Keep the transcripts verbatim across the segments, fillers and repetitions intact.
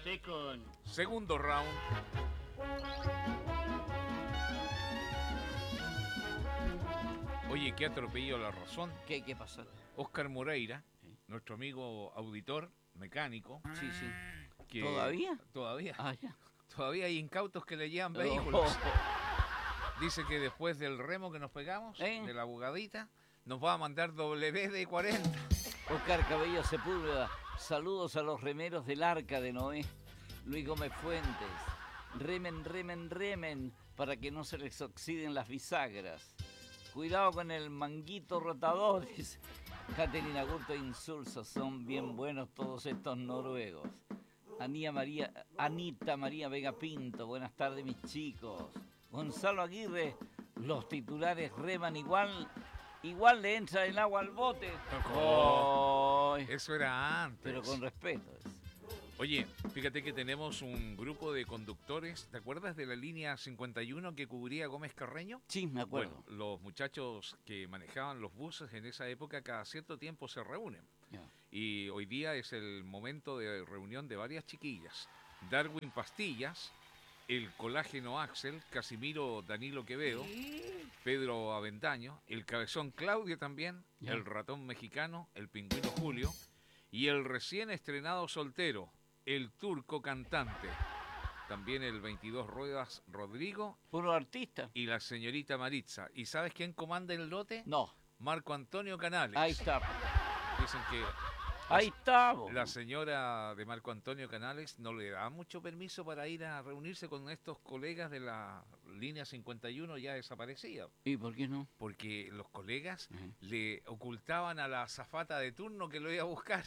Second. Segundo round. Oye, qué atropello la razón. ¿Qué, qué pasa? Oscar Moreira, Sí. nuestro amigo auditor, mecánico. Sí, sí. Que ¿Todavía? Todavía. Ah, ya. Todavía hay incautos que le llevan Oh, vehículos. oh, Dice que después del remo que nos pegamos, ¿Eh? de la bugadita, nos va a mandar W D cuarenta. oh. Oscar Cabello Sepúlveda. Saludos a los remeros del Arca de Noé. Luis Gómez Fuentes. Remen, remen, remen, para que no se les oxiden las bisagras. Cuidado con el manguito rotador, dice. Caterina Gurto e Insulso, son bien buenos todos estos noruegos. Anía María, Anita María Vega Pinto, buenas tardes mis chicos. Gonzalo Aguirre, los titulares reman igual, igual le entra el agua al bote. Oh, Ay, eso era antes. pero con respeto. Oye, fíjate que tenemos un grupo de conductores. ¿Te acuerdas de la línea cincuenta y uno que cubría Gómez Carreño? Sí, me acuerdo. Bueno, los muchachos que manejaban los buses en esa época cada cierto tiempo se reúnen. Ya. Y hoy día es el momento de reunión de varias chiquillas. Darwin Pastillas, el Colágeno Axel, Casimiro Danilo Quevedo, Pedro Aventaño, el Cabezón Claudio también, Ya. el Ratón Mexicano, el Pingüino Julio y el recién estrenado soltero, el Turco Cantante. También el veintidós Ruedas Rodrigo ¿Puro artista? y la señorita Maritza. ¿Y sabes quién comanda el lote? No, Marco Antonio Canales. ahí está. Dicen que Ahí está. bo. la señora de Marco Antonio Canales no le da mucho permiso para ir a reunirse con estos colegas de la línea cincuenta y uno ya desaparecida, ¿Y por qué no? porque los colegas Ujú. le ocultaban a la azafata de turno que lo iba a buscar.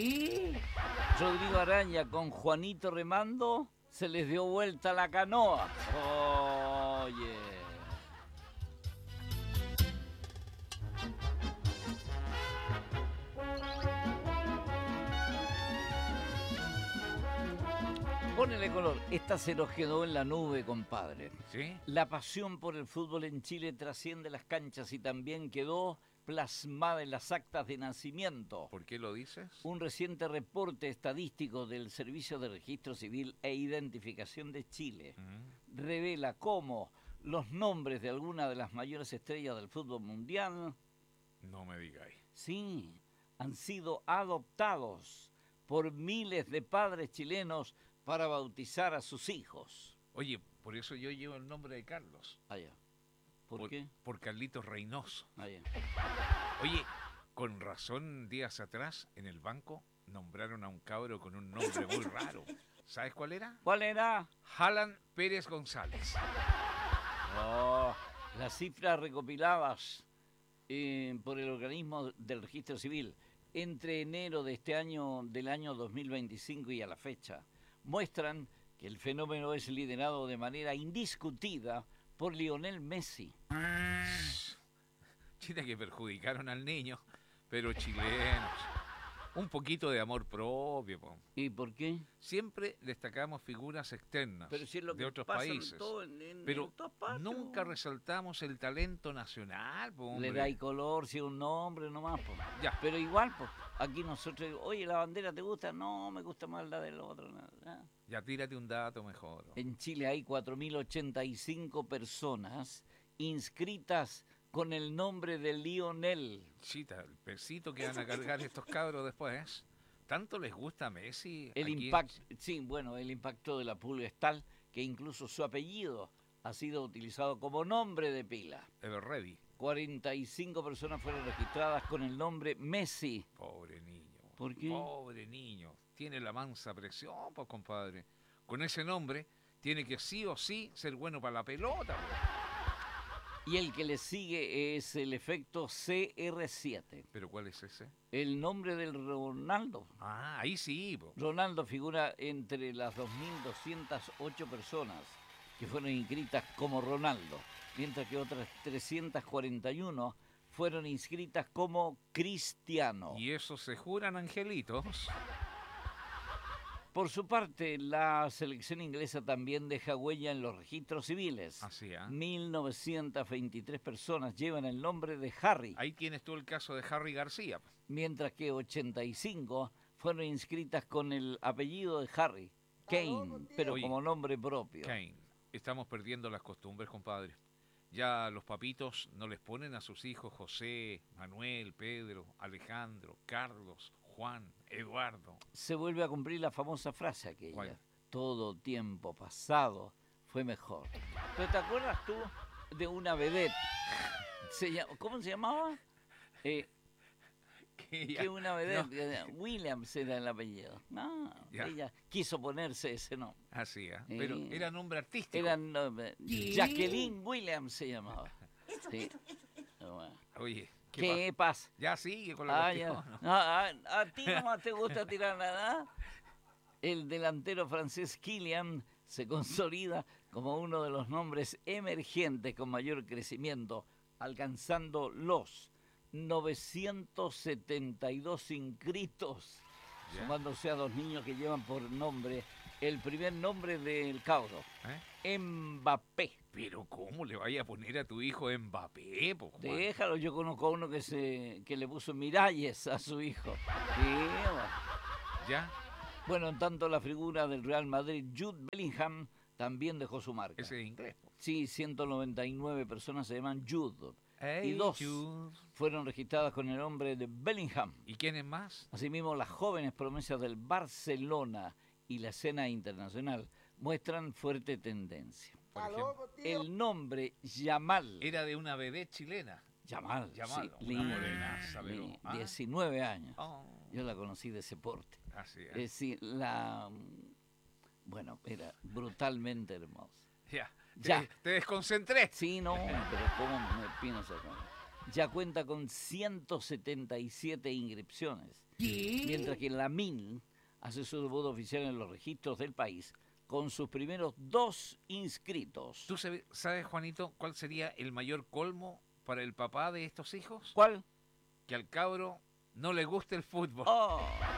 Rodrigo Araña con Juanito remando, se les dio vuelta la canoa. Oye. Ponele color, esta se nos quedó en la nube, compadre. ¿Sí? La pasión por el fútbol en Chile trasciende las canchas y también quedó plasmada en las actas de nacimiento. ¿Por qué lo dices? Un reciente reporte estadístico del Servicio de Registro Civil e Identificación de Chile Mm. revela cómo los nombres de algunas de las mayores estrellas del fútbol mundial, No me digáis. sí, han sido adoptados por miles de padres chilenos para bautizar a sus hijos. Oye, por eso yo llevo el nombre de Carlos. Allá. ¿Por, qué? Por Carlitos Reynoso. Allá. Oye, con razón días atrás en el banco nombraron a un cabro con un nombre muy raro. ¿Sabes cuál era? ¿Cuál era? Alan Pérez González. Oh, las cifras recopiladas eh, por el organismo del registro civil entre enero de este año, del año dos mil veinticinco y a la fecha, muestran que el fenómeno es liderado de manera indiscutida por Lionel Messi. Chita que perjudicaron al niño, pero chilenos. Un poquito de amor propio, po. ¿Y por qué? Siempre destacamos figuras externas Pero si es lo de que otros pasa en países, todo- en- en- pero en todas partes, nunca po. resaltamos el talento nacional, po, Le hombre. da color si es un nombre nomás, po. Ya. Pero igual, po, aquí nosotros, oye, ¿la bandera te gusta? No, me gusta más la del otro. no, ah. Ya tírate un dato mejor. En Chile hay cuatro mil ochenta y cinco personas inscritas con el nombre de Lionel. Chita, el pesito que van a cargar estos cabros después. ¿Tanto les gusta a Messi? El aquí? impacto, sí, bueno, el impacto de la pulga es tal que incluso su apellido ha sido utilizado como nombre de pila. El Ready. cuarenta y cinco personas fueron registradas con el nombre Messi. Pobre niño. ¿Por qué? Pobre niño. Tiene la mansa presión, pues, compadre. Con ese nombre tiene que sí o sí ser bueno para la pelota, pues. Y el que le sigue es el efecto C R siete. ¿Pero cuál es ese? El nombre del Ronaldo. Ah, ahí sí, po. Ronaldo figura entre las dos mil doscientas ocho personas que fueron inscritas como Ronaldo, mientras que otras trescientas cuarenta y uno fueron inscritas como Cristiano. Y eso se juran angelitos. Por su parte, la selección inglesa también deja huella en los registros civiles. Así, ¿ah? mil novecientas veintitrés personas llevan el nombre de Harry, Ahí tienes tú el caso de Harry García. mientras que ochenta y cinco fueron inscritas con el apellido de Harry. Kane, pero Oye, como nombre propio. Kane. Estamos perdiendo las costumbres, compadre. Ya los papitos no les ponen a sus hijos José, Manuel, Pedro, Alejandro, Carlos, Juan, Eduardo. Se vuelve a cumplir la famosa frase aquella. ¿Cuál? Todo tiempo pasado fue mejor. ¿Pero te acuerdas tú de una vedette? Se llama- ¿Cómo se llamaba? Eh, Que ya- que una vedette, no. eh, Williams era el apellido. No, Ya. ella quiso ponerse ese nombre. Así, ¿ah? Eh, Pero era nombre artístico. Era nombre- Jacqueline Williams se llamaba. Sí. Bueno. Oye, ¿qué, ¿Qué pasa? pasa? Ya sigue con la Ah, ya. cuestión, ¿no? Ah, ah, a ti nomás te gusta tirar nada. El delantero francés Kylian se consolida como uno de los nombres emergentes con mayor crecimiento, alcanzando los novecientos setenta y dos inscritos, Ya. sumándose a dos niños que llevan por nombre el primer nombre del cabro, ¿Eh? Mbappé. Pero ¿cómo le vaya a poner a tu hijo Mbappé, po, Juan? Déjalo, yo conozco a uno que se que le puso Miralles a su hijo. Sí, bueno. ¿Ya? Bueno, en tanto la figura del Real Madrid, Jude Bellingham, también dejó su marca. Ese es inglés, po. Sí, ciento noventa y nueve personas se llaman Jude. Hey, y dos Jude. fueron registradas con el nombre de Bellingham. ¿Y quiénes más? Asimismo, las jóvenes promesas del Barcelona y la escena internacional muestran fuerte tendencia. Por ejemplo, El nombre Yamal. era de una vedette chilena. Yamal, Yamal, sí, una linda, morenaza, pero, li- ¿ah? diecinueve años. Oh, Yo la conocí de ese porte. así es. Es decir, la... Bueno, era brutalmente hermosa. Ya. Ya. Te, te desconcentré. Sí, no, pero ¿cómo me pienso acá? Ya cuenta con ciento setenta y siete inscripciones, mientras que la Min hace su debut oficial en los registros del país con sus primeros dos inscritos. ¿Tú sabe- sabes, Juanito, cuál sería el mayor colmo para el papá de estos hijos? ¿Cuál? Que al cabro no le guste el fútbol. Oh,